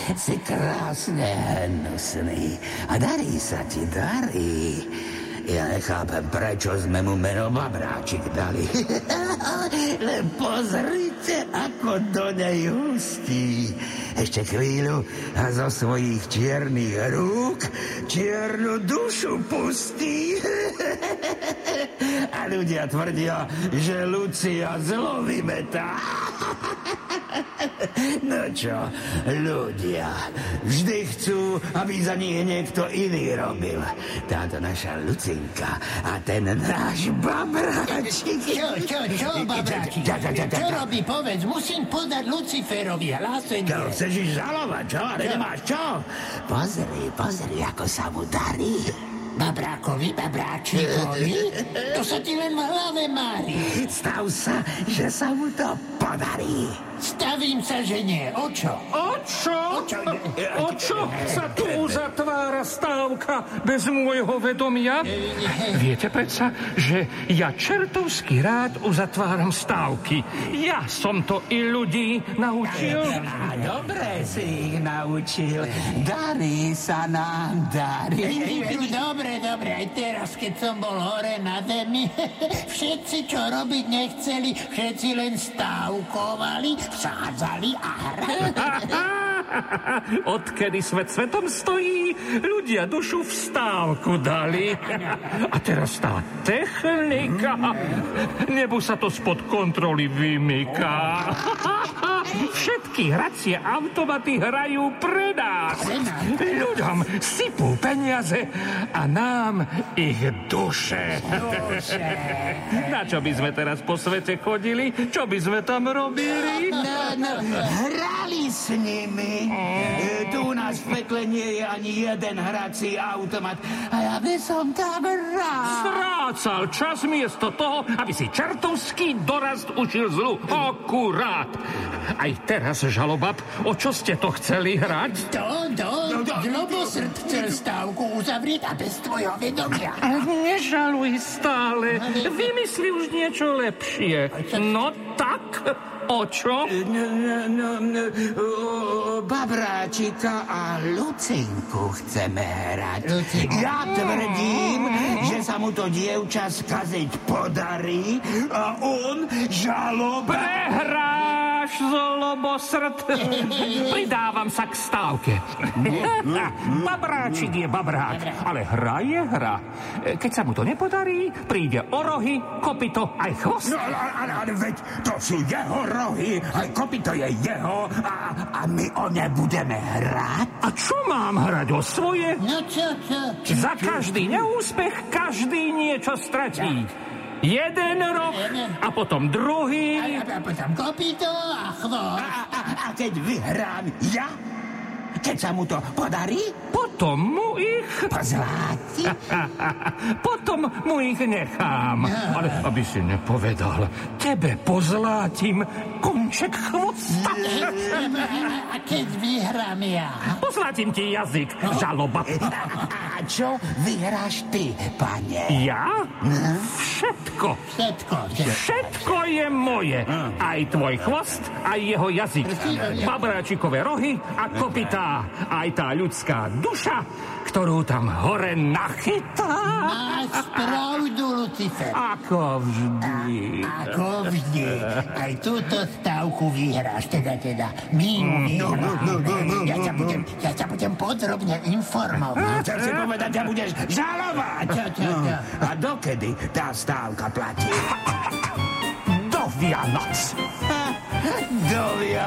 Si krásne hnusný. A darí sa ti, darí. Ja nechápem, prečo sme mu meno Babráčik dali. Len pozrite, ako do nej hustí. Ešte chvíľu a zo svojich čiernych rúk čiernu dušu pustí. A ľudia tvrdia, že Lucia zlo vymetá. No čo, ľudia vždy chcú, aby za nich niekto iný robil. Táto naša Lucinka a ten náš Babráčik. Čo, Babráčik? Čo robí, povedz, musím podať Luciferovi hlásenie. To chceš ísť žalovať, čo? Ale nemáš čo? Pozri, ako sa mu darí. Babráčikovi? To sa ti len v hlave mári. Stav sa, že sa mu to podarí. Stavím sa, že nie. O čo? O čo sa tu uzatvára stávka bez môjho vedomia? Viete predsa, že ja čertovsky rád uzatváram stávky. Ja som to i ľudí naučil. Dobre si ich naučil. Darí sa nám, darí. Dobre, aj teraz, keď som bol hore na zemi, všetci, čo robiť nechceli, všetci len stávkovali, vsádzali a hrali. Odkedy svet svetom stojí, ľudia dušu v stávku dali. A teraz tá technika, nebu sa to spod kontroly vymyká. Všetky hracie automaty hrajú pre nás. Ľuďom sypú peniaze a nám ich duše. Na čo by sme teraz po svete chodili? Čo by sme tam robili? Hrali s nimi. Tu u nás v pekle nie je ani jeden hrací automat. A ja by som tam rád Strácal čas miesto toho, aby si čertovský dorast učil zlu. Akurát. Aj teraz, žalobab, o čo ste to chceli hrať? Zlobosrd chcel stávku uzavrieť a bez tvojho vedomia. Nežaluj stále. Vymysli už niečo lepšie. No tak, o čo? Babráčika a Lucinku chceme hrať. Ja tvrdím, že sa mu to dievča skaziť podarí a on žaloba. Prehráš, zlobosrd. Pridávam sa k stávke. Babráčik je babrák, ale hra je hra. Keď sa mu to nepodarí, príde o rohy, kopyto aj chvost. No, ale veď to sú jeho rohy, aj kopyto je jeho a my o ne budeme hrať. A čo mám hrať, o svoje? No čo? Za každý neúspech každý niečo stratí. Jeden roh a potom druhý. A potom kopyto a chvost. A keď vyhrám ja? Keď sa mu to podarí? Potom mu ich... Pozláti? Potom mu ich nechám. Ale aby si nepovedal, tebe pozlátim konček chvosta. A keď vyhrám ja? Pozlátim ti jazyk, žaloba. A čo vyhráš ty, pane? Ja? Všetko. Všetko je moje. Aj tvoj chvost, aj jeho jazyk. Babráčikové rohy a kopytá. Aj tá ľudská duša, ktorú tam hore nachytá. Máš pravdu, Lucifer. Ako vždy. Aj túto stávku vyhráš, teda. My vyhráme. Ja ťa budem podrobne informovať. Chcem si povedať, že budeš žalovať. A dokedy tá stávka platí? Do Vianoc. Do Vianoc.